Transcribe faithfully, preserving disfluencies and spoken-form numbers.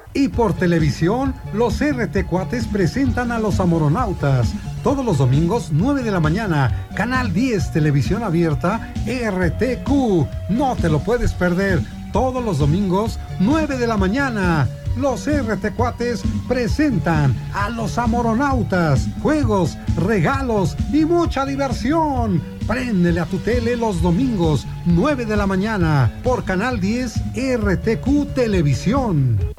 Y por televisión, los R T Cuates presentan a los Amoronautas. Todos los domingos, nueve de la mañana, Canal diez, Televisión Abierta, R T Q. No te lo puedes perder. Todos los domingos, nueve de la mañana. Los R T Cuates presentan a los Amoronautas. Juegos, regalos y mucha diversión. Préndele a tu tele los domingos, nueve de la mañana, por Canal diez, R T Q Televisión.